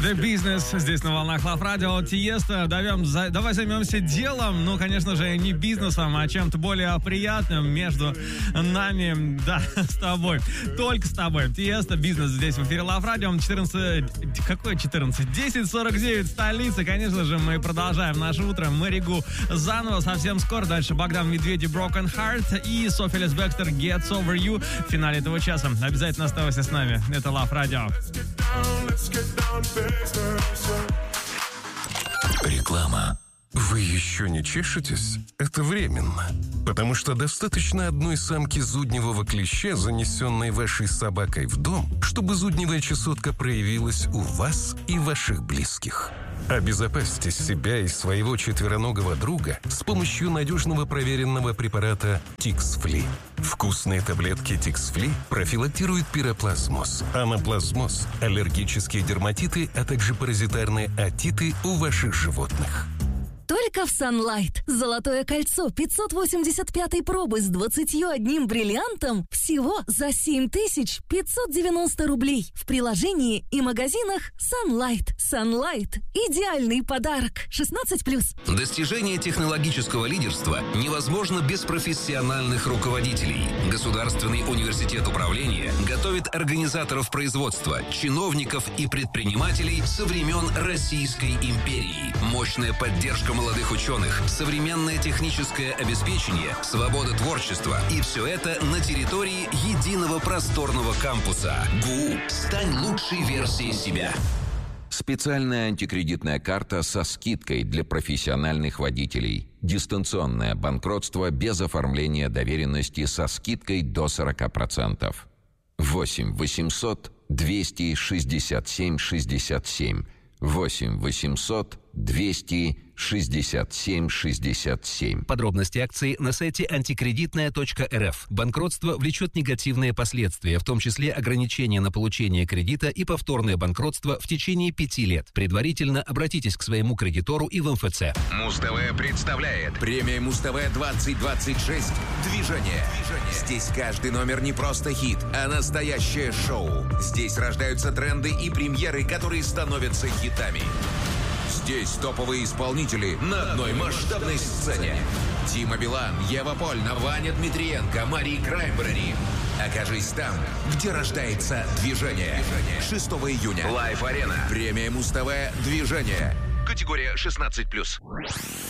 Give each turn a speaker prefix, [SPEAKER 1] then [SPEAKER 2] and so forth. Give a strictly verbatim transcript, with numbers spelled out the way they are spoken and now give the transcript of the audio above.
[SPEAKER 1] The Business здесь на волнах Лав Радио. Тиеста, давай, за, давай займемся делом. Ну, конечно же, не бизнесом, а чем-то более приятным между нами. Да, с тобой. Только с тобой. Тиеста, бизнес здесь в эфире Лав Радио. четырнадцать... Какое четырнадцать? десять сорок девять, столица. Конечно же, мы продолжаем наше утро. Мэри Гу заново совсем скоро. Дальше Богдан Медведи, Broken Heart и Софи Лис Бекстер, Gets Over You в финале этого часа. Обязательно оставайся с нами. Это Лав Радио.
[SPEAKER 2] Реклама. Вы еще не чешетесь? Это временно. Потому что достаточно одной самки зудневого клеща, занесенной вашей собакой в дом, чтобы зудневая чесотка проявилась у вас и ваших близких. Обезопасьте себя и своего четвероногого друга с помощью надежного проверенного препарата Тикс-Фли. Вкусные таблетки Тикс-Фли профилактируют пироплазмоз, анаплазмоз, аллергические дерматиты, а также паразитарные отиты у ваших животных.
[SPEAKER 3] Только в Sunlight. Золотое кольцо пятьсот восемьдесят пятой пробы с двадцатью одним бриллиантом всего за семь тысяч пятьсот девяносто рублей. В приложении и магазинах Sunlight. Sunlight – идеальный подарок. шестнадцать плюс.
[SPEAKER 4] Достижение технологического лидерства невозможно без профессиональных руководителей. Государственный университет управления готовит организаторов производства, чиновников и предпринимателей со времен Российской империи. Мощная поддержка молодых ученых, современное техническое обеспечение, свобода творчества. И все это на территории единого просторного кампуса. ГУ. Стань лучшей версией себя.
[SPEAKER 5] Специальная антикредитная карта со скидкой для профессиональных водителей. Дистанционное банкротство без оформления доверенности со скидкой до сорок процентов. восемь восемьсот двести шестьдесят семь шестьдесят семь. восемь восемьсот двести шестьдесят семь шестьдесят семь.
[SPEAKER 4] Подробности акции на сайте антикредитная точка эр эф. Банкротство влечет негативные последствия, в том числе ограничение на получение кредита и повторное банкротство в течение пяти лет. Предварительно обратитесь к своему кредитору и в эм эф цэ.
[SPEAKER 6] Муз-ТВ представляет премия Муз-ТВ двадцать двадцать шесть «Движение». Здесь каждый номер не просто хит, а настоящее шоу. Здесь рождаются тренды и премьеры, которые становятся хитами. Здесь топовые исполнители на одной масштабной сцене. Дима Билан, Ева Польна, Ваня Дмитриенко, Мари Краймбрери. Окажись там, где рождается движение. шестого июня. Лайв-арена. Премия Муз-ТВ «Движение». Категория шестнадцать плюс.